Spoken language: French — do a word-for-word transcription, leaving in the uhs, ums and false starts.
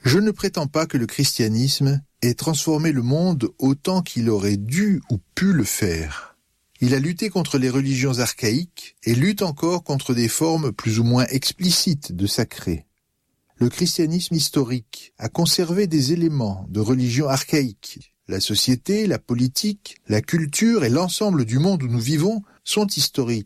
Je ne prétends pas que le christianisme ait transformé le monde autant qu'il aurait dû ou pu le faire. Il a lutté contre les religions archaïques et lutte encore contre des formes plus ou moins explicites de sacré. Le christianisme historique a conservé des éléments de religion archaïque. La société, la politique, la culture et l'ensemble du monde où nous vivons sont historiques.